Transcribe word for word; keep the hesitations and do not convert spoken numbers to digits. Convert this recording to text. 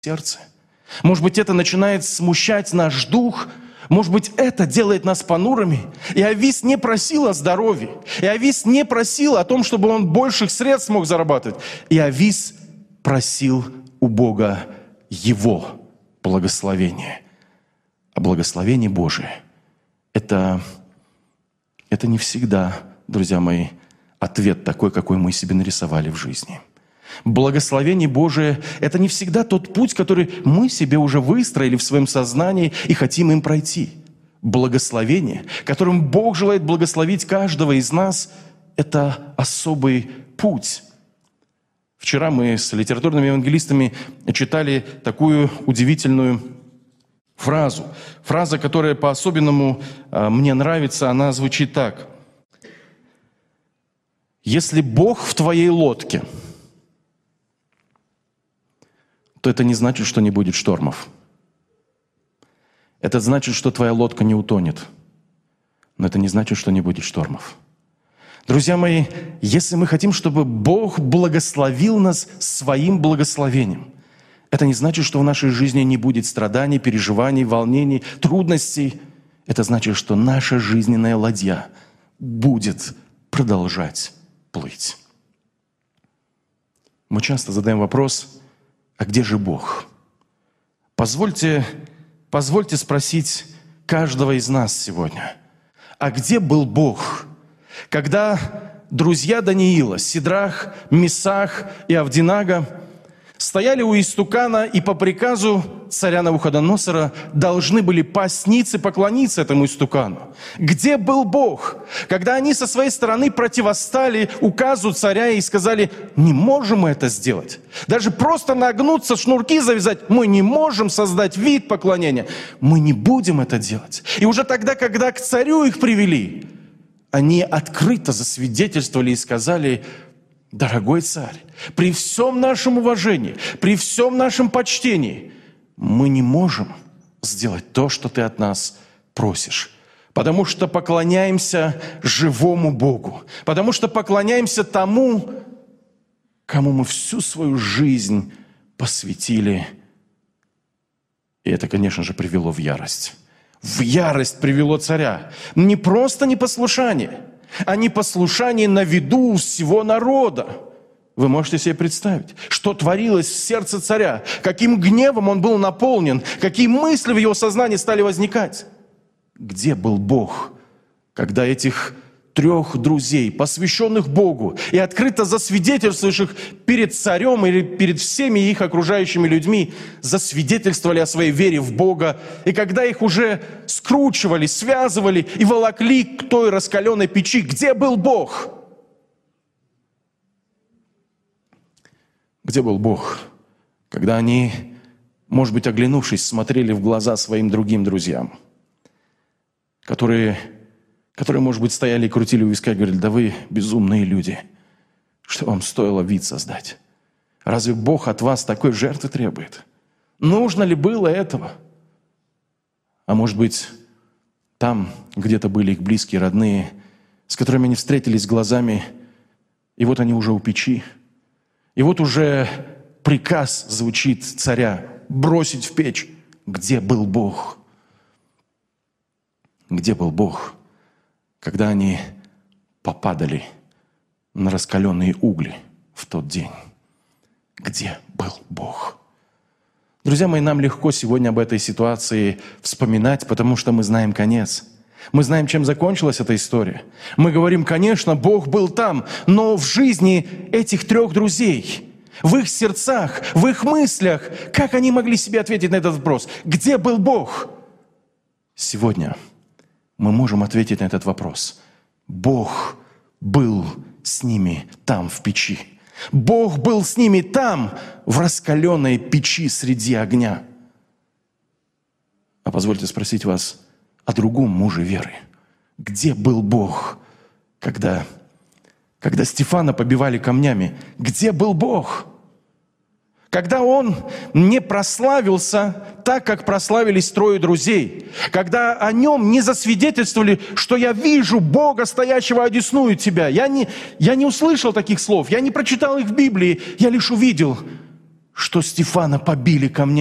сердце. Может быть, это начинает смущать наш дух. Может быть, это делает нас понурыми. Иовис не просил о здоровье. Иовис не просил о том, чтобы он больших средств мог зарабатывать. Иовис просил у Бога Его благословения. А благословение Божие – это, это не всегда, друзья мои, ответ такой, какой мы себе нарисовали в жизни. Благословение Божие – это не всегда тот путь, который мы себе уже выстроили в своем сознании и хотим им пройти. Благословение, которым Бог желает благословить каждого из нас – это особый путь. Вчера мы с литературными евангелистами читали такую удивительную фразу. Фраза, которая по-особенному э, мне нравится, она звучит так. «Если Бог в твоей лодке, то это не значит, что не будет штормов. Это значит, что твоя лодка не утонет. Но это не значит, что не будет штормов». Друзья мои, если мы хотим, чтобы Бог благословил нас своим благословением, это не значит, что в нашей жизни не будет страданий, переживаний, волнений, трудностей. Это значит, что наша жизненная ладья будет продолжать плыть. Мы часто задаем вопрос: а где же Бог? Позвольте, позвольте спросить каждого из нас сегодня: а где был Бог, когда друзья Даниила, Сидрах, Месах и Авдинага стояли у истукана и по приказу царя Навуходоносора должны были пасть ниц и поклониться этому истукану? Где был Бог, когда они со своей стороны противостали указу царя и сказали: не можем мы это сделать. Даже просто нагнуться, шнурки завязать, мы не можем создать вид поклонения. Мы не будем это делать. И уже тогда, когда к царю их привели, они открыто засвидетельствовали и сказали: дорогой царь, при всем нашем уважении, при всем нашем почтении, мы не можем сделать то, что ты от нас просишь, потому что поклоняемся живому Богу, потому что поклоняемся тому, кому мы всю свою жизнь посвятили. И это, конечно же, привело в ярость. В ярость привело царя. Не просто непослушание, а непослушание на виду у всего народа. Вы можете себе представить, что творилось в сердце царя, каким гневом он был наполнен, какие мысли в его сознании стали возникать. Где был Бог, когда этих трех друзей, посвященных Богу и открыто засвидетельствующих перед царем или перед всеми их окружающими людьми, засвидетельствовали о своей вере в Бога, и когда их уже скручивали, связывали и волокли к той раскаленной печи, где был Бог? Где был Бог, когда они, может быть, оглянувшись, смотрели в глаза своим другим друзьям, которые... которые, может быть, стояли и крутили у виска и говорили: да вы безумные люди, что вам стоило вид создать? Разве Бог от вас такой жертвы требует? Нужно ли было этого? А может быть, там где-то были их близкие, родные, с которыми они встретились глазами, и вот они уже у печи, и вот уже приказ звучит царя бросить в печь. Где был Бог? Где был Бог, когда они попадали на раскаленные угли в тот день? Где был Бог? Друзья мои, нам легко сегодня об этой ситуации вспоминать, потому что мы знаем конец. Мы знаем, чем закончилась эта история. Мы говорим: конечно, Бог был там, но в жизни этих трех друзей, в их сердцах, в их мыслях, как они могли себе ответить на этот вопрос? Где был Бог? Сегодня мы можем ответить на этот вопрос. Бог был с ними там, в печи. Бог был с ними там, в раскаленной печи среди огня. А позвольте спросить вас о другом муже веры. Где был Бог, когда, когда Стефана побивали камнями? Где был Бог? Когда он не прославился так, как прославились трое друзей. Когда о нем не засвидетельствовали, что я вижу Бога, стоящего одесную тебя. Я не, я не услышал таких слов, я не прочитал их в Библии, я лишь увидел, что Стефана побили камнями.